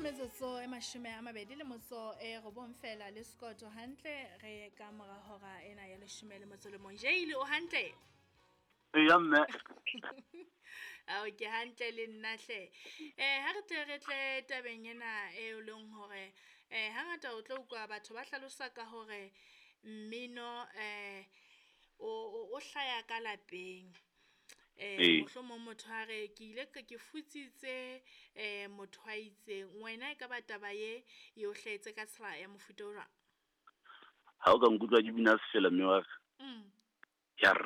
metsotso e mashome a mabedi le motso e robong fela le Scotto hantle re ka mora hora ena ya leshome le motso le mong. Jaile o hantle? Ya mme. Ao ke hantle le nna hle. Ha re tle tabeng ena e leng hore hangata o tlo utlwa batho ba hlalosa ka hore mmino o hlaya ka lapeng. Mohlomong motho a re ke ile ke futsitse motho a itseng, wena e ka ba taba ye o hlahetse ka tsela ya mofuta o jwang? Ha o ka nkutlwa ke bina fela mme wa yar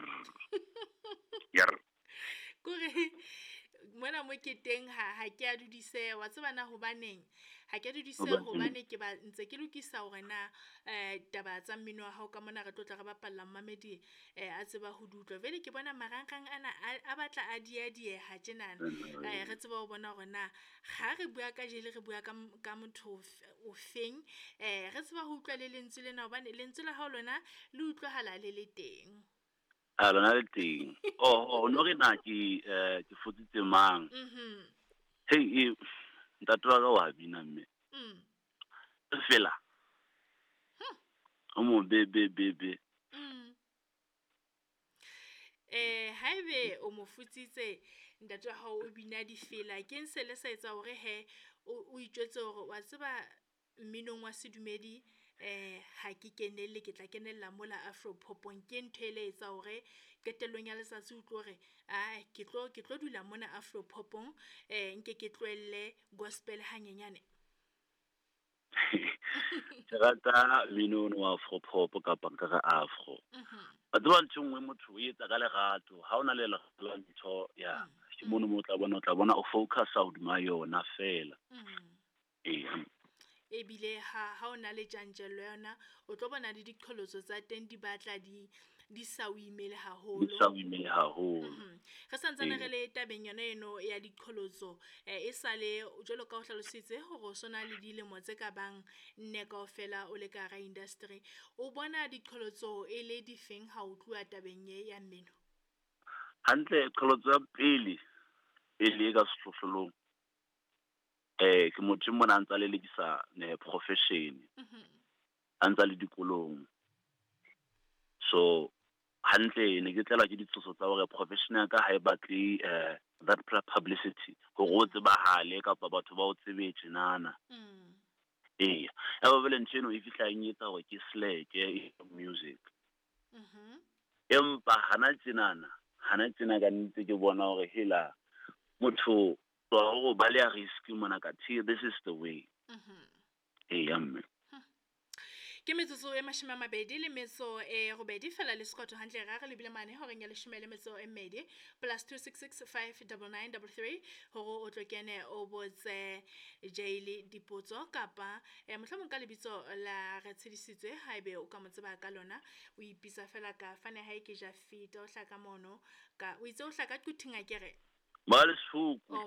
Kore mona mo ke teng ha ke a dudiseha, wa tseba na hobaneng ha ke a dudiseha hobane ke ba ntse ke lokisa hore na taba tsa mmino wa hao ka mona re tlotla re bapalla mmamedi a tseba ho dutla. Vele ke bona marangrang ana a batla a dieha tjenana. Re tseba ho bona hore na ga re bua ka jele re bua ka motho o feng, re tseba ho utlwa le lentswe lena hobane lentswe la hao lona le utlwahala le teng. a lona le teng. No re na ke futsitse mang. Hey, ntate wa ka wa bina mme. Fela. O mo be. Haebe o mo futsitse ntate wa hao o bina difela, ke ntse le sa etsa hore he o itjwetse hore wa tseba mminong wa sedumedi ha ke kenelle, ke tla kenella mola Afropopong, ke ntho e le etsa hore qetellong ya letsatsi o tlo re ke tlo dula mona Afropopong, nke ke tlohelle gospel hanyenyane. Ke rata mmino wa Afropop kapa nka re Afro. Ba tseba ntho nngwe motho o etsa ka lerato, ha ona le lerato la ntho ya ke mono mo o tla bona o focus hodima yona fela. Ebile ha o na le tjantjello yona, o tlo bona le diqholotso tsa teng di batla di sa o imele haholo. Re santsane re le tabeng yona eno ya diqholotso, e sale jwalo ka o hlalositse hore o sona le dilemo tse ka bang 4 kaofela o le ka hara industry. O bona diqholotso e le difeng ha o tluwa tabeng ya mmino? Hantle qholotso ya pele e le ka sehlohlolong. Ke motho mona a ntsa le lekisa profession. A ntsa le dikolong. So hantle ne ke tlelwa ke ditsoso tsa hore profession ya ka ha e batle that publicity hore o tsebahale kapa batho ba o tsebe tjenana. Ya ba bele ntjeno e fihla e nyetsa hore ke slack music. Empa hana tjenana ka nnete ke bona hore hela motho o ba le a risk mona ka this is the way. Mme. Ke metsotso e mashome a mabedi le metso e robedi fela le Scotto hantle ra re lebile mane hore nya leshome le metso e mmedi +266 59933 hore o tlo kene o botse Jaile dipotso kapa mohlomong ka lebitso la re tshedisitswe haebe o ka mo tseba ka lona, o ipisa fela ka fane ha ke ja fita o hlaka mono ka o itse o hlaka Quting a kere Ba le shuku.